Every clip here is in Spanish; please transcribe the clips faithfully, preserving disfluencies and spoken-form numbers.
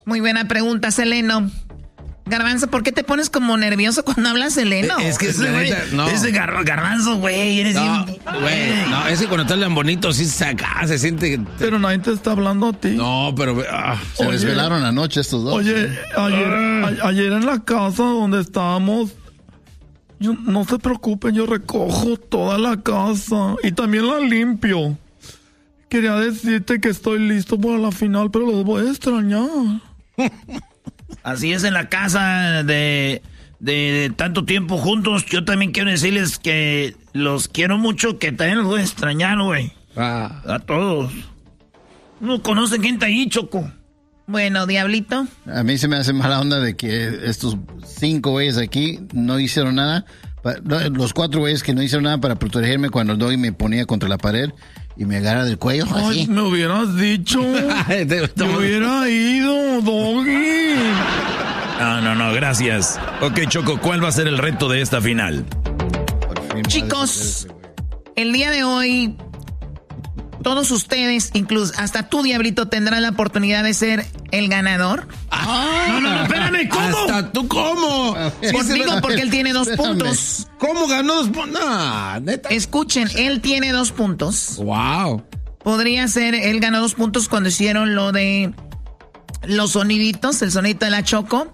Muy buena pregunta, Seleno. Garbanzo, ¿por qué te pones como nervioso cuando hablas Seleno? Es que ese güey, no. ese gar, garbanzo, güey, eres no, bien... güey, no, ese cuando te hablan bonito sí se acá, se siente... Que... Pero nadie te está hablando a ti. No, pero... Ah, se oye, desvelaron anoche estos dos. Oye, ayer, a, ayer en la casa donde estábamos, yo, no se preocupen, yo recojo toda la casa y también la limpio. Quería decirte que estoy listo para la final, pero los voy a extrañar. Así es en la casa de, de, de tanto tiempo juntos. Yo también quiero decirles que los quiero mucho, que también los voy a extrañar, güey. Ah. A todos. No conocen gente ahí, Choco. Bueno, Diablito. A mí se me hace mala onda de que estos cinco güeyes aquí no hicieron nada. Los cuatro güeyes que no hicieron nada para protegerme cuando el Doggy me ponía contra la pared y me agarra del cuello. Ay, así. Me hubieras dicho. Me hubiera ido, Doggy. No, no, no, gracias. Ok, Choco, ¿cuál va a ser el reto de esta final? Chicos, el día de hoy, todos ustedes, incluso hasta tú, Diablito, tendrán la oportunidad de ser el ganador. Ah, no, no, no, espérame, ¿cómo? ¿Hasta tú cómo? Pues digo porque él tiene dos puntos. ¿Cómo ganó dos puntos? No, neta. Escuchen, él tiene dos puntos. Wow. Podría ser, él ganó dos puntos cuando hicieron lo de los soniditos, el sonidito de la Choco.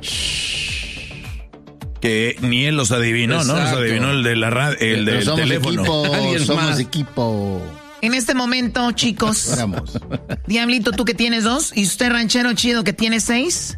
Que ni él los adivinó, Exacto. ¿no? Los adivinó el de la radio, el del somos teléfono. Equipo, somos más. equipo. En este momento, chicos, Diablito, tú que tienes dos, y usted, Ranchero Chido, que tiene seis,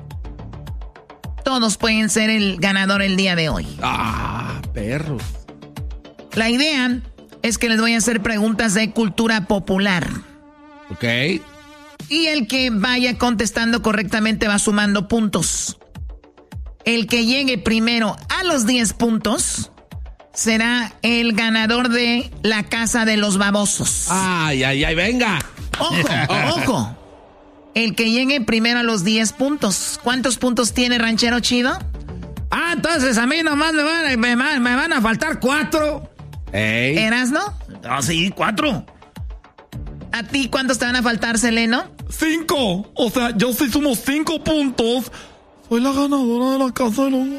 todos pueden ser el ganador el día de hoy. Ah, perros. La idea es que les voy a hacer preguntas de cultura popular. Ok. Y el que vaya contestando correctamente va sumando puntos. El que llegue primero a los diez puntos será el ganador de la Casa de los Babosos. Ay, ay, ay, venga. Ojo, ojo. El que llegue primero a los diez puntos. ¿Cuántos puntos tiene Ranchero Chido? Ah, entonces a mí nomás me van, me, me van a faltar cuatro. Ey. ¿Erasno? Ah, sí, cuatro. ¿A ti cuántos te van a faltar, Seleno? Cinco. O sea, yo sí sumo cinco puntos. Soy la ganadora de la Casa de los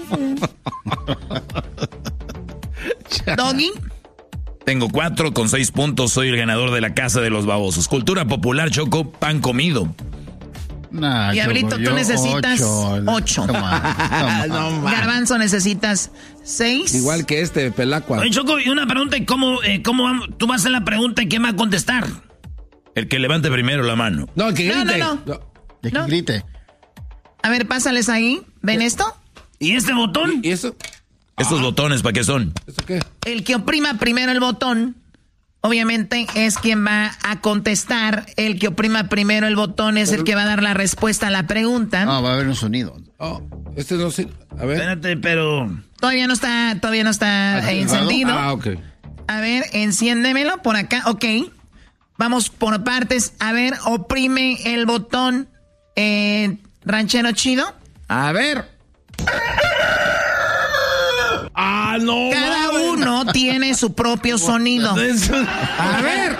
Babosos. ¿Doggy? Tengo cuatro con seis puntos. Soy el ganador de la Casa de los Babosos. Cultura popular, Choco, pan comido. Nah, Diablito, Choco, tú necesitas ocho. ocho. Come on, come on. No, Garbanzo necesitas seis. Igual que este, Pelacua. Oye, Choco, y una pregunta, ¿cómo, eh, cómo vamos? Tú vas a hacer la pregunta y ¿quién va a contestar? El que levante primero la mano. No, el que grite. No, no, no. no. El que no. grite. A ver, pásales ahí. ¿Ven esto? ¿Y este botón? ¿Y eso? ¿Estos ah. botones para qué son? ¿Eso qué? El que oprima primero el botón, obviamente, es quien va a contestar. El que oprima primero el botón es pero, el que va a dar la respuesta a la pregunta. Ah, va a haber un sonido. Oh, este no sé. A ver. Espérate, pero... Todavía no está, todavía no está encendido. Ah, ok. A ver, enciéndemelo por acá. Ok. Vamos por partes. A ver, oprime el botón, eh, Ranchero Chido. A ver. Ah, no. Cada no, uno no. tiene su propio sonido. A ver.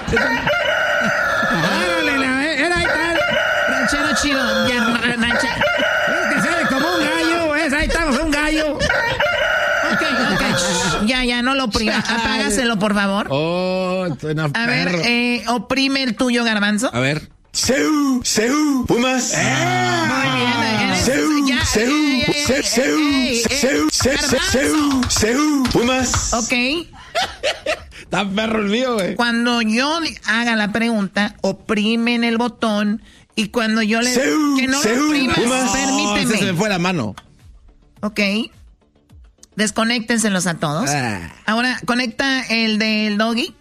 Era ahí está. Ranchero Chido. Ya, ranchero. Es que se ve como un gallo. Es, ahí estamos, un gallo. Ok, ok. Ya, ya, no lo oprima. Apágaselo, por favor. Oh, suena A ver, eh, oprime el tuyo, Garbanzo. A ver. Seu, seu, Pumas. Ah, muy bien. Seu, ya, seu, seu, seu, seu, seu, seu, Pumas. Ok. Está perro el mío, güey. Cuando yo haga la pregunta, oprimen el botón y cuando yo le seu, que no seu, lo oprimas, Pumas. permíteme. Oh, ese se me fue la mano. Ok. Desconéctenselos a todos. Ah. Ahora, conecta el del Doggy.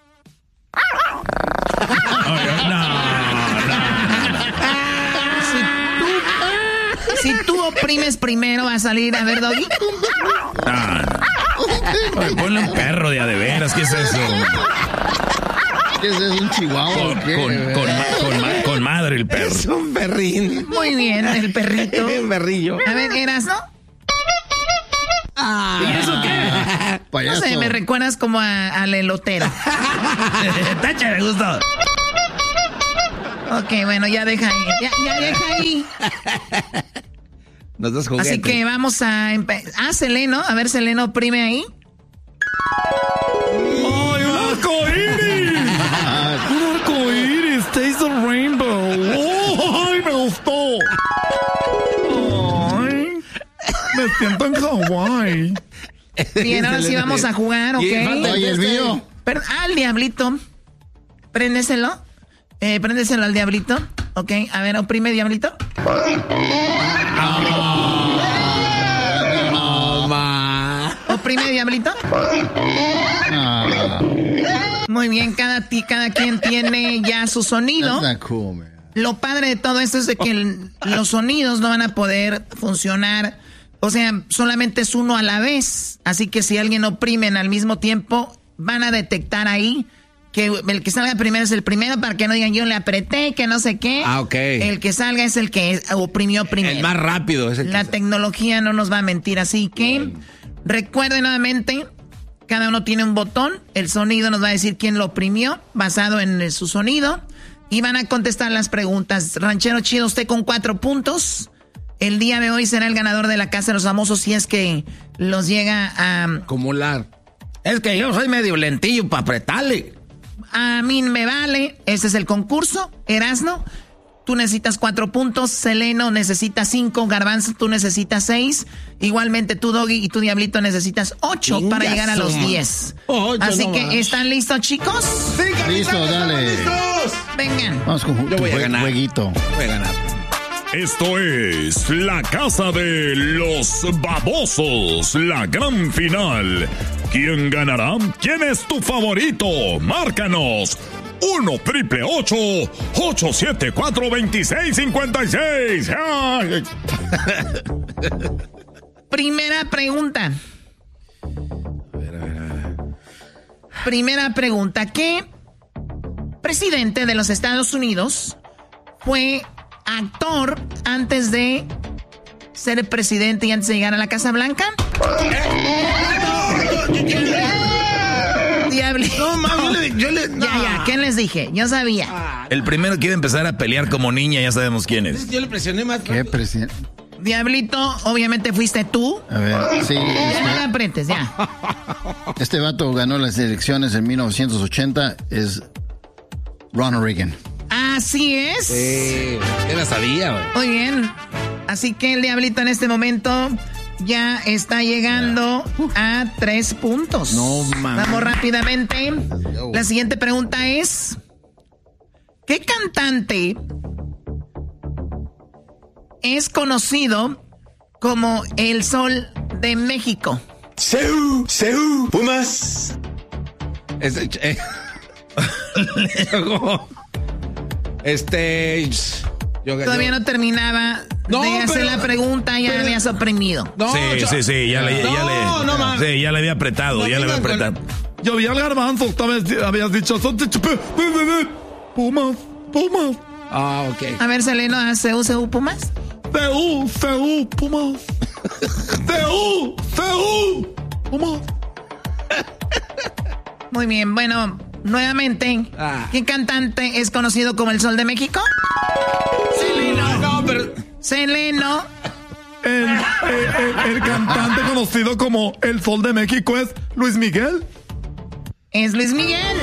No, no. Si tú oprimes primero, va a salir. A ver, Doggy. No, no. Oye, ponle un perro de a de veras. ¿Qué es eso? ¿Qué es eso? ¿Un chihuahua? Con, ¿Qué? con, con, con, ma- con madre el perro. Es un perrín. Muy bien, el perrito. Un perrillo. A ver, ¿eras, no? Ah. ¿Y eso qué? Payaso. No sé, me recuerdas como a, a la elotera. Tacha, me gustó. Ok, bueno, ya deja ahí. Ya, ya deja ahí. Nos das juguete. Así que vamos a empezar. Ah, Seleno. A ver, Seleno, oprime ahí. ¡Ay, un arcoíris! ¡Un arcoíris! ¡Taste of rainbow! ¡Oh, ¡ay, me gustó! ¡Ay! Me siento en Hawái. Bien, ahora sí vamos a jugar, ¿ok? Oye, el mío. Pero, ah, el diablito. Préndeselo. Eh, préndeselo al diablito. Ok, a ver, oprime, diablito. No, ma. Oprime, diablito. Ah, Muy bien, cada, ti- cada quien tiene ya su sonido. that's not cool, man. Lo padre de todo esto es de que el- los sonidos no van a poder funcionar. O sea, solamente es uno a la vez. Así que si alguien oprimen al mismo tiempo, van a detectar ahí que el que salga primero es el primero para que no digan yo le apreté, que no sé qué. Ah, ok. El que salga es el que oprimió primero. El más rápido es el La que... tecnología no nos va a mentir, así que recuerden nuevamente, cada uno tiene un botón, el sonido nos va a decir quién lo oprimió, basado en eh, su sonido, y van a contestar las preguntas. Ranchero Chido, usted con cuatro puntos, el día de hoy será el ganador de la Casa de los Famosos si es que los llega a... Acumular. Es que yo soy medio lentillo para apretarle. A mí me vale, ese es el concurso. Erasno, tú necesitas cuatro puntos. Seleno necesita cinco. Garbanzo, tú necesitas seis. Igualmente tú, Doggy, y tú, Diablito, necesitas ocho Chinga para llegar a los suma. diez. Ocho Así nomás. que, ¿están listos, chicos? Listo, dale. Vengan. Vamos con Yo tu voy a jue- ganar. jueguito. Voy a ganar. Esto es la casa de los babosos, la gran final. ¿Quién ganará? ¿Quién es tu favorito? Márcanos. uno triple ocho ocho siete cuatro dos seis cinco seis. ¡Ay! Primera pregunta. Primera pregunta. ¿Qué presidente de los Estados Unidos fue actor antes de ser el presidente y antes de llegar a la Casa Blanca? Diablo. No, mami, yo le, yo le- Ya, ya, ¿qué les dije? Yo sabía. El primero que iba a empezar a pelear como niña, ya sabemos quién es. Yo le presioné más. ¿Qué presidente? Diablito, obviamente fuiste tú. A ver, sí. Ya no le Este, aprietes, ya. este vato ganó las elecciones en mil novecientos ochenta. Es Ronald Reagan. Así es. Sí, yo la sabía, güey. Muy bien. Así que el Diablito en este momento ya está llegando a tres puntos. No, mames. Vamos rápidamente. La siguiente pregunta es: ¿qué cantante es conocido como el Sol de México? Seú, Seú, Pumas. Este, eh. este. Yo, Todavía yo- no terminaba No, de hacer pero- la pregunta, ya pero- le habías oprimido. No, sí, yo- sí, sí, ya le, ya No, le, no, man. sí, ya le había apretado, No ya le había vengan con- apretado. Yo vi al garbanzo, esta vez habías dicho, son de chupe- Pumas, Pumas, Ah, ok. A ver, Seleno, ¿hace U C U Pumas? Seú, Seú, Pumas. Seú, Seú, Pumas. Muy bien, bueno, nuevamente, Ah. ¿qué cantante es conocido como el Sol de México? No, no, pero. Seleno. El, el- el- el cantante conocido como El Sol de México es Luis Miguel. Es Luis Miguel.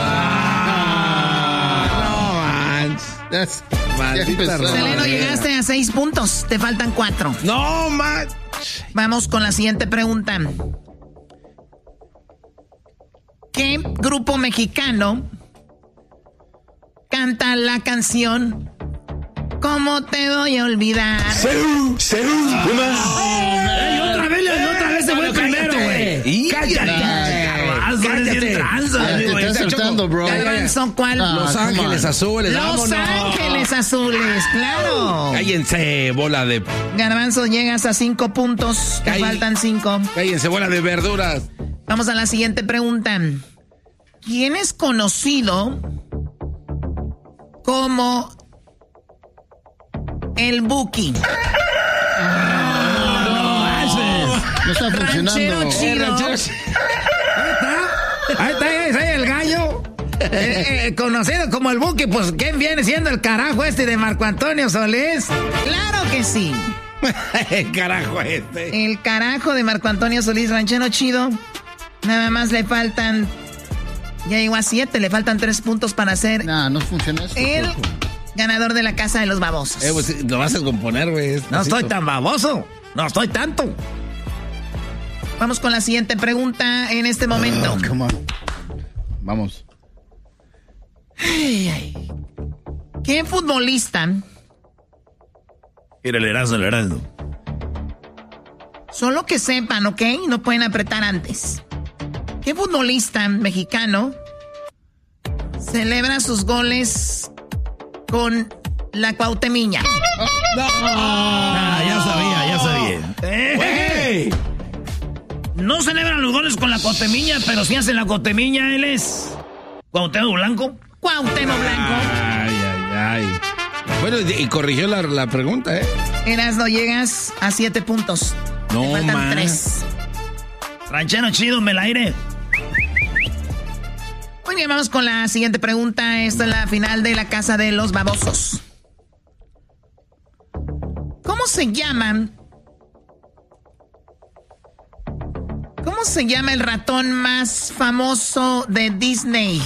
No, man. That's- Maldita ya empezó. Seleno, no, llegaste a seis puntos. Te faltan cuatro. No, man. Vamos con la siguiente pregunta. ¿Qué grupo mexicano canta la canción ¿Cómo te voy a olvidar? Seú, Seú, Pumas. ¡Ey, otra vez, otra vez se fue el primero, güey! Cállate. Garbanzo, eres bien Cállate. tranza, Ya te güey. estás saltando, bro. Garbanzo, ¿cuál? Ah, Los come Ángeles on. Azules, Los vámonos. Ángeles Azules, claro. Cállense, bola de. Garbanzo, llegas a cinco puntos. Te Cáll- faltan cinco. Cállense, bola de verduras. Vamos a la siguiente pregunta. ¿Quién es conocido como el Buki? No está funcionando. Ranchero chido. Ahí está, ahí está el gallo. eh, eh, conocido como el Buki, pues ¿quién viene siendo el carajo este de Marco Antonio Solís? ¡Claro que sí! El carajo este. El carajo de Marco Antonio Solís, ranchero chido. Nada más le faltan... Ya llegó a siete, le faltan tres puntos para ser... Nah, no funciona eso. El ganador de la casa de los babosos. Eh, pues lo vas a componer, güey. No estoy tan baboso. No estoy tanto. Vamos con la siguiente pregunta en este momento. Oh, come on. Vamos. Ay, ay. ¿Qué futbolista... Mira el Erasmo, el Erasmo. Solo que sepan, ¿ok? No pueden apretar antes. ¿Qué futbolista mexicano celebra sus goles con la Cuauhtemiña? No. Ah, ya sabía, ya sabía. ¡Eh! No celebran los goles con la Cuauhtemiña, pero sí hacen la Cuauhtemiña, él es... ¿Cuauhtémoc Blanco? Cuauhtémoc Blanco. Ay, ay, ay. Bueno, y, y corrigió la, la pregunta, ¿eh? Erasno, llegas a siete puntos. No, Te faltan man. tres. Ranchero chido, me la aire. Muy bien, vamos con la siguiente pregunta. Esta es la final de la casa de los babosos. ¿Cómo se llama? ¿Cómo se llama el ratón más famoso de Disney?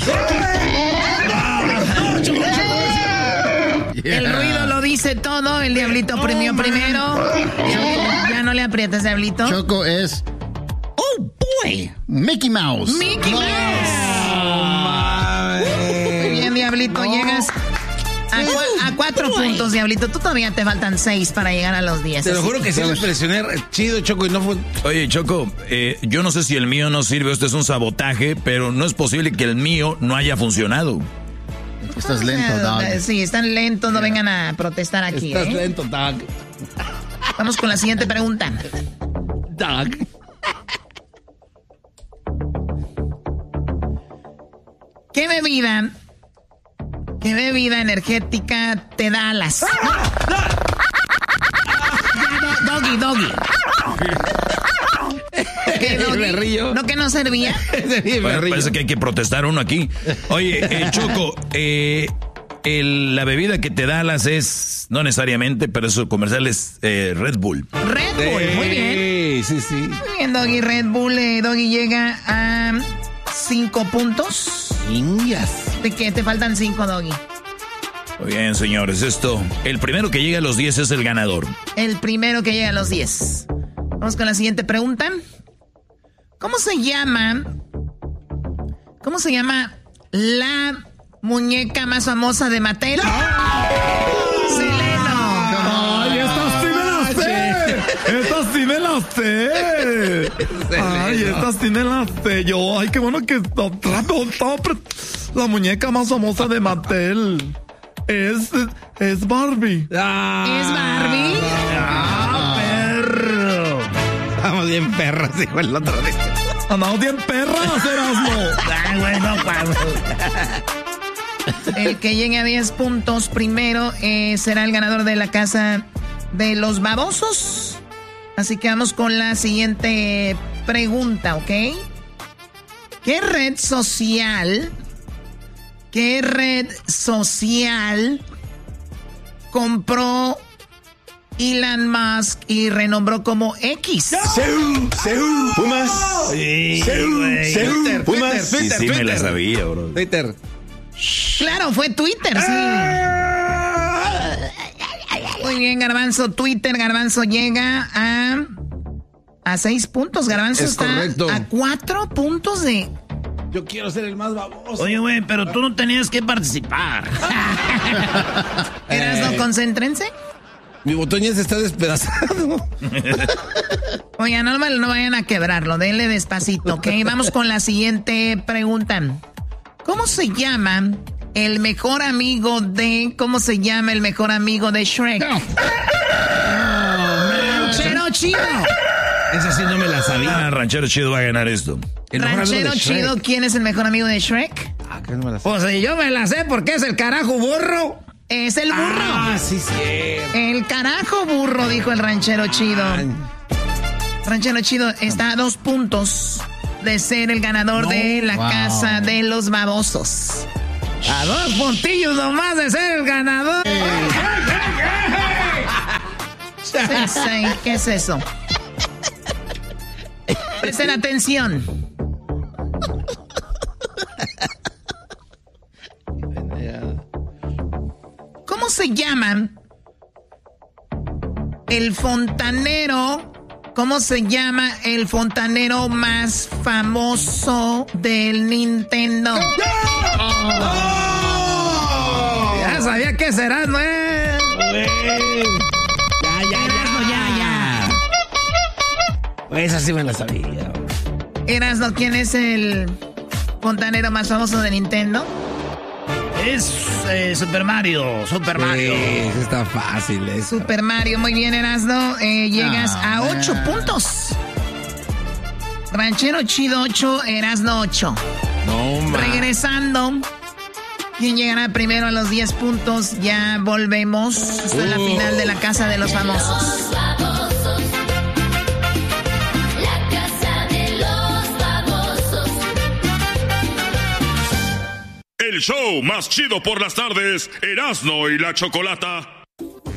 Yeah. El ruido lo dice todo. El diablito oprimió primero. Diablito, ya no le aprietas, diablito. Choco es... Oh, boy. Mickey Mouse. Mickey Mouse. Muy bien, diablito, llegas a, cua- a cuatro puntos, diablito. Tú todavía te faltan seis para llegar a los diez. Te lo así juro que sí me presioné chido, Choco, y no fue... Oye, Choco, eh, yo no sé si el mío no sirve, esto es un sabotaje, pero no es posible que el mío no haya funcionado. Estás lento, dog. Sí, están lentos, no vengan a protestar aquí. Estás ¿eh? lento, Doug. Vamos con la siguiente pregunta. Doug. ¿Qué bebida, qué bebida energética te da alas? Doggy, doggy. ¿Qué, doggy? Me río. ¿No que no servía? Bueno, parece que hay que protestar uno aquí. Oye, eh, Choco, eh, el- la bebida que te da alas es, no necesariamente, pero su comercial es eh, Red Bull. Red Bull, muy bien. Sí, sí, sí. Muy bien, Doggy. Red Bull, eh, Doggy llega a cinco puntos. Indias. ¿De qué? Te faltan cinco, Doggy. Muy bien, señores, esto, el primero que llega a los diez es el ganador. El primero que llega a los diez. Vamos con la siguiente pregunta. ¿Cómo se llama? ¿Cómo se llama la muñeca más famosa de Mattel? Seleno. ¡Ay, esta sí me la sé! ¡Esta sí me la sé! ¡Ay, esta sí me la sé! Yo, ay, qué bueno que está rápido, estaba pre- la muñeca más famosa de Mattel. Es, es Barbie. Ah, ¿Es Barbie? Ah, perro. Estamos bien perros, dijo el otro día. Andamos bien perras, Erasmo. Ay, güey, no, Pablo. El que llegue a diez puntos primero eh, será el ganador de la casa de los babosos. Así que vamos con la siguiente pregunta, ¿ok? ¿Qué red social, qué red social compró Elon Musk y renombró como X? Seú, Seú, Pumas. Sí, Seú, güey. Seú, Twitter, Pumas. Twitter, Sí, sí, me la Twitter. sabía, bro. Twitter. Claro, fue Twitter, sí. Muy bien, Garbanzo. Twitter, Garbanzo llega a, a seis puntos. Garbanzo Es está correcto. a cuatro puntos de... Yo quiero ser el más baboso. Oye, güey, pero tú no tenías que participar. ¿Eras no Eh. concéntrense? Mi botón ya se está despedazando. Oigan, no, no vayan a quebrarlo. Denle despacito, ¿ok? Vamos con la siguiente pregunta. ¿Cómo se llama el mejor amigo de... ¿Cómo se llama el mejor amigo de Shrek? Ranchero Chido. Esa sí no me la Ah, sabía. Ranchero Chido va a ganar esto. El mejor amigo Ranchero de Shrek. Chido, ¿quién es el mejor amigo de Shrek? Ah, que no me la sabía. Pues si yo me la sé porque es el carajo burro. Es el burro. Ah, sí, sí. El carajo burro, dijo el ranchero chido. Ranchero chido está a dos puntos. de ser el ganador no, de la wow. Casa de los Babosos. A dos puntillos nomás de ser el ganador. Sí, sí, ¿qué es eso? Presten atención. ¿Cómo se llaman el fontanero? ¿Cómo se llama el fontanero más famoso del Nintendo? ¡Oh! Ya sabía que será, ¿no? Ya, ya, ya, ya, ya. Pues así me la sabía. Erasno, ¿quién es el fontanero más famoso de Nintendo? Es eh, Super Mario, Super Mario. Sí, está fácil eso. Super Mario, muy bien, Erasno. Eh, llegas ah, a ocho man. puntos. Ranchero Chido ocho, Erasno ocho. No, man. Regresando. ¿Quién llegará primero a los diez puntos? Ya volvemos. Esta uh. es la final de la Casa de los Famosos. El show más chido por las tardes, Erasno y la Chocolata.